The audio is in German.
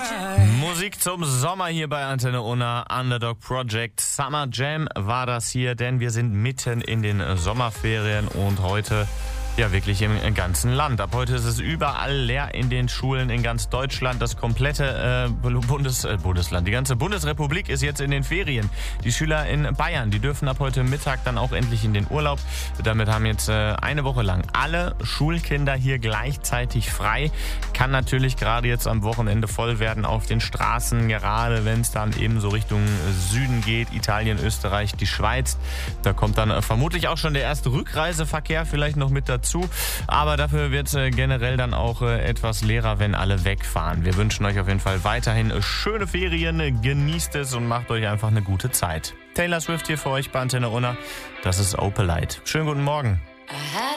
Musik zum Sommer hier bei Antenne Unna, Underdog Project. Summer Jam war das hier, denn wir sind mitten in den Sommerferien und heute ja wirklich im ganzen Land. Ab heute ist es überall leer in den Schulen in ganz Deutschland. Das komplette Bundesland, die ganze Bundesrepublik ist jetzt in den Ferien. Die Schüler in Bayern, die dürfen ab heute Mittag dann auch endlich in den Urlaub. Damit haben jetzt eine Woche lang alle Schulkinder hier gleichzeitig frei. Kann natürlich gerade jetzt am Wochenende voll werden auf den Straßen, gerade wenn es dann eben so Richtung Süden geht, Italien, Österreich, die Schweiz. Da kommt dann vermutlich auch schon der erste Rückreiseverkehr vielleicht noch mit dazu. Aber dafür wird es generell dann auch etwas leerer, wenn alle wegfahren. Wir wünschen euch auf jeden Fall weiterhin schöne Ferien, genießt es und macht euch einfach eine gute Zeit. Taylor Swift hier für euch bei Antenne Unna. Das ist Opalite. Schönen guten Morgen.